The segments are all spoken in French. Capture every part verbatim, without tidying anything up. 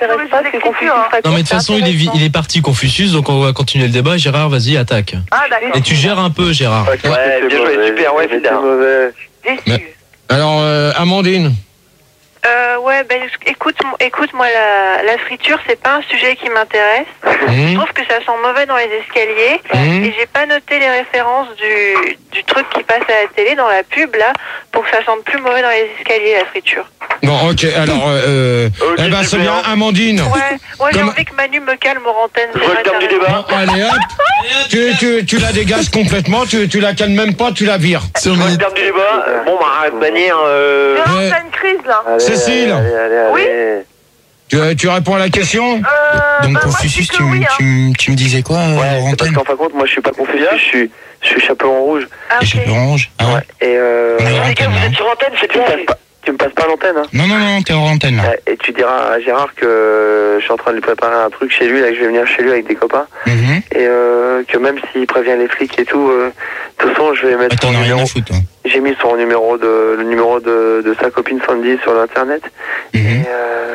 pas, c'est Confucius. Non mais de toute façon il est, vi- il est parti Confucius, donc on va continuer le débat. Gérard, vas-y, attaque. Ah d'accord. Et tu gères un peu, Gérard. Ouais, bien joué, super, ouais, c'est mauvais. Déçu. Alors, euh, Amandine. Euh, ouais, ben écoute, écoute, moi la, la friture, c'est pas un sujet qui m'intéresse. Mmh. Je trouve que ça sent mauvais dans les escaliers Mmh. et j'ai pas noté les références du, du truc qui passe à la télé dans la pub là pour que ça sente plus mauvais dans les escaliers la friture. Bon, ok, alors, euh, Ok, eh ben, c'est super. bien, Amandine. Ouais, moi j'ai Comme- envie que Manu me calme aux antennes. Je vois le terme du débat. Bon, allez, hop. Tu, tu, tu la dégages complètement, tu, tu la calmes même pas, tu la vires. Sur Je vois le Mini- terme du débat. Bon, bah, de manière. Euh... Non, Ouais. c'est une crise là. Allez, Cécile. allez, allez, allez. Oui. Tu, tu réponds à la question? Euh, Donc bah, moi, Confucius, je dis tu, que oui, hein. tu, m- tu me disais quoi, euh, Ouais, c'est parce Rantaine? qu'en fin de compte, moi je suis pas Confucius, je suis, je suis chaperon rouge. Ah, Les ok. cheveux orange. Ah ouais. Ouais. Et euh. On est hors les gars, antenne, vous hein. êtes sur antenne, c'est bien. Tu me passes pas, tu me passes pas l'antenne, hein. Non, non, non, t'es hors antenne là. Ouais, et tu diras à Gérard que je suis en train de lui préparer un truc chez lui, là, que je vais venir chez lui avec des copains. Mhm. Et euh, que même s'il prévient les flics et tout, euh, de toute façon, je vais Ah, mettre son t'en as rien numéro. à foutre, toi. J'ai mis son numéro de le numéro de, de sa copine Sandy sur l'internet. Mhm. Et euh,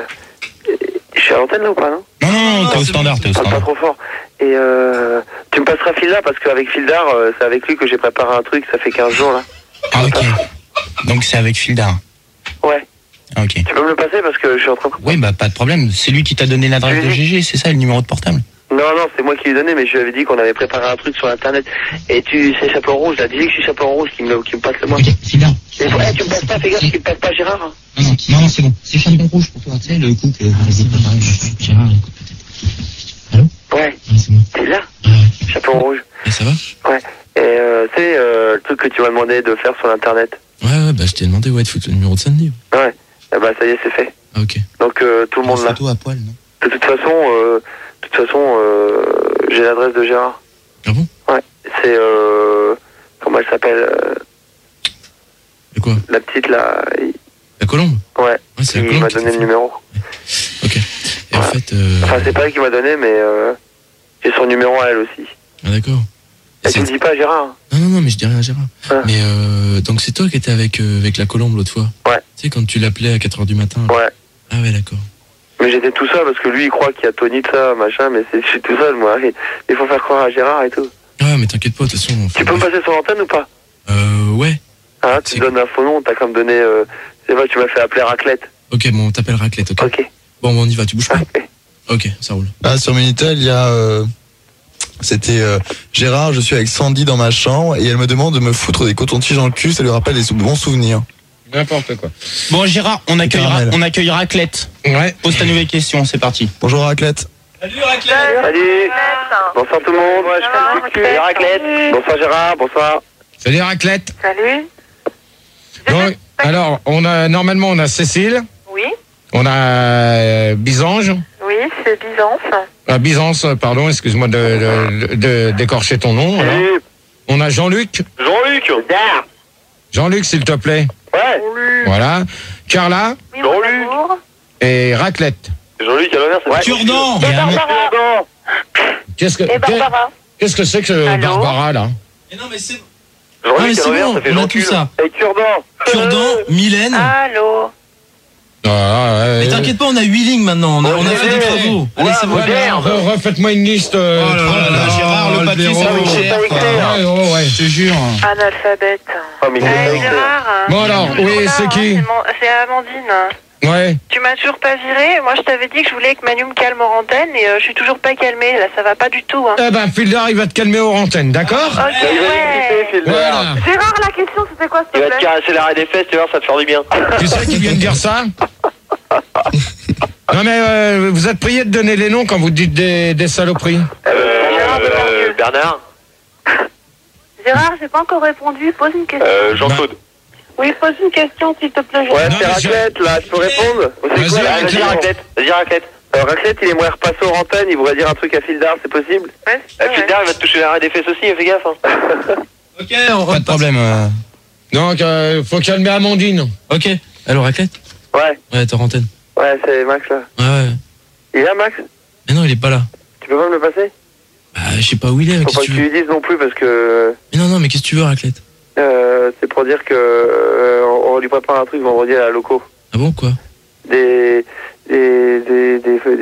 je suis à l'antenne là ou pas, non? Non, non, non, t'es au standard, t'es au Parle pas standard. trop fort. Et euh, tu me passeras Fildar parce qu'avec Fildar, euh, c'est avec lui que j'ai préparé un truc, ça fait quinze jours là. Ah, ok. Donc c'est avec Fildar. Ouais. Ah, ok. Tu peux me le passer parce que je suis en train de... Oui, bah pas de problème. C'est lui qui t'a donné l'adresse de Oui. G G, c'est ça, le numéro de portable? Non, non, c'est moi qui lui ai donné, mais je lui avais dit qu'on avait préparé un truc sur internet. Et tu, c'est chaperon rouge, là, dis que je suis chaperon rouge qui me, qui me passe le moi. Ok, Fildar. Et, ouais, tu me passes pas, fais gaffe, tu me passes pas Gérard. Hein. Non, non, non, non, c'est bon. C'est chaperon rouge pour toi, tu sais, le coup que vous avez préparé. Gérard, écoute peut-être. Allô? Ouais, Ouais, c'est bon. t'es là, Ouais, ouais. chaperon rouge. Et ça va? Ouais. Et euh, c'est euh, le truc que tu m'as demandé de faire sur l'internet. Ouais, ouais, bah je t'ai demandé, ouais, de foutre le numéro de Sandy. Ouais. Et bah ça y est, c'est fait. Ah, ok. Donc euh, tout le monde là. Photo à poil, non? De toute façon, euh, de toute façon, euh, j'ai l'adresse de Gérard. Ah bon? Ouais. C'est euh, comment elle s'appelle euh, Et quoi? la petite là. il- La colombe? Ouais. Ouais, c'est la Il colombe m'a qui t'a donné le fait. numéro. Ok. Et en fait, euh... Enfin, c'est pas elle qui m'a donné, mais euh, j'ai son numéro à elle aussi. ah, d'accord. Et Et tu c'est- le dis pas à Gérard. Non, non, non, mais je dis rien à Gérard. Ah. Mais euh, donc c'est toi qui étais avec, euh, avec la colombe l'autre fois? Ouais. Tu sais, quand tu l'appelais à quatre heures du matin? Ouais. Ah ouais, d'accord. Mais j'étais tout seul parce que lui il croit qu'il y a Tony de ça, machin, mais c'est, je suis tout seul moi. Et il faut faire croire à Gérard et tout. Ah, mais t'inquiète pas, de toute façon... on fait- Tu peux me passer son antenne ou pas? Euh, ouais. Hein, C'est- tu donnes un faux nom, t'as comme donné. Euh, c'est vrai, tu m'as fait appeler Raclette. Ok, bon, on t'appelle Raclette, ok? Ok. Bon, bon, on y va, tu bouges pas? Ok. Ok, ça roule. Là, sur Minitel, il y a. euh, C'était euh, Gérard, je suis avec Sandy dans ma chambre et elle me demande de me foutre des cotons-tiges dans le cul, ça lui rappelle des sou- bons souvenirs. N'importe quoi. Bon, Gérard, on accueillera, Caramel. on accueillera Raclette. Ouais. Pose ta nouvelle question, c'est parti. Bonjour Raclette. Salut. Raclette. Bonsoir tout le monde. Moi, Ça va, je fais Raclette. Raclette. Bonsoir Gérard, bonsoir. Salut Raclette. Salut. Donc, alors, on a, normalement, on a Cécile, Oui, on a euh, Bisange, oui, c'est Byzance. euh, Byzance, pardon, excuse-moi de, de, de- d'écorcher ton nom. alors. Salut. On a Jean-Luc. Jean-Luc. Jean-Luc, s'il te plaît. Ouais. Voilà. Carla Oui, mon Jean-Luc. amour. et Raclette. Jean-Luc à l'honneur, c'est Ouais. Cure-dent. Et Barbara. Cure-dent. Qu'est-ce que, Et Barbara. qu'est-ce que c'est que ce Allô Barbara, là? Mais non, mais c'est... Jean-Luc Ah, mais à c'est l'honneur, bon, ça fait on a Jean-Cul. tout ça. Et Cure-dent. Cure-dent, Mylène. Allô. Ah, ouais, Mais t'inquiète pas, on a huit lignes maintenant, on a, on a fait des travaux. Allez, c'est bon. Ouais, alors, re- refaites-moi une liste. euh, Oh là là là, Gérard, le papier, zéro. ça coûte cher. Ah, ouais, ouais, ouais. Je te jure. Analphabète. Oh, mais il est Euh, avec ça. Gérard. Bon, alors, oui, Voilà, c'est hein, qui? c'est mon- C'est Amandine. Ouais. Tu m'as toujours pas viré. Moi, je t'avais dit que je voulais que Manu me calme en antenne et euh, je suis toujours pas calmée. Là, ça va pas du tout. Hein. Eh ben, Fildar, il va te calmer aux antennes, d'accord? Ok, Il va ouais. expliquer, Phil. Voilà. Gérard, la question, c'était quoi, Il s'il te va te plaît? caresser l'arrêt des fesses, tu vois, ça va te faire du bien. Tu sais qui vient de dire ça? Non, mais euh, vous êtes prié de donner les noms quand vous dites des, des saloperies. Euh, euh, Bernard. Gérard, j'ai pas encore répondu. Pose une question. Euh, Jean-Claude. Oui, pose une question, s'il te plaît. Ouais, Non, c'est mais Raclette, là, je peux répondre? C'est Vas-y, quoi, là? Raclette. Vas-y, Raclette. Vas-y, Raclette. Euh, Raclette, il aimerait repasser aux antennes, il voudrait dire un truc à Fildar, c'est possible? Ouais, Euh, Fildar, il va te toucher l'arrêt des fesses aussi, fais gaffe. Hein. Ok, on Pas de problème. euh. Donc, euh, faut calmer Amandine. Ok. Allô, Raclette? Ouais, Ouais, t'es en antenne. ouais, c'est Max, là. Ouais, ouais. Il est là, Max? Mais non, il est pas là. Tu peux pas me le passer? Bah, je sais pas où il est, mais Faut qu'est-ce pas que que tu tu veux? lui dises non plus, parce que... Mais non, non, mais qu'est-ce que tu veux, Raclette? Euh, c'est pour dire que... Euh, on on lui prépare un truc vendredi à la loco. Ah bon, quoi? Des... Des... Des... des, des